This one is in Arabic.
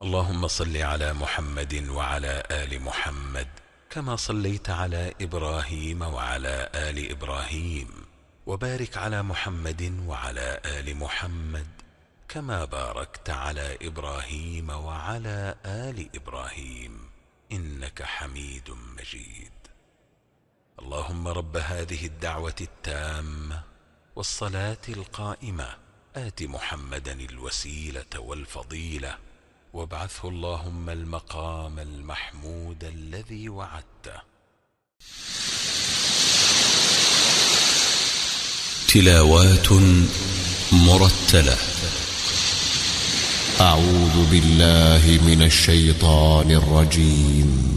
اللهم صل على محمد وعلى آل محمد كما صليت على إبراهيم وعلى آل إبراهيم، وبارك على محمد وعلى آل محمد كما باركت على إبراهيم وعلى آل إبراهيم إنك حميد مجيد. اللهم رب هذه الدعوة التامة والصلاة القائمة آت محمدا الوسيلة والفضيلة وابعثه اللهم المقام المحمود الذي وعدته. تلاوات مرتلة. أعوذ بالله من الشيطان الرجيم.